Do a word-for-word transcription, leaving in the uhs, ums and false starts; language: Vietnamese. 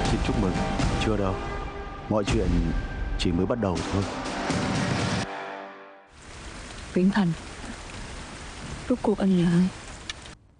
Xin chúc mừng. Chưa đâu. Mọi chuyện chỉ mới bắt đầu thôi. Viễn Thành, rốt cuộc anh là ai?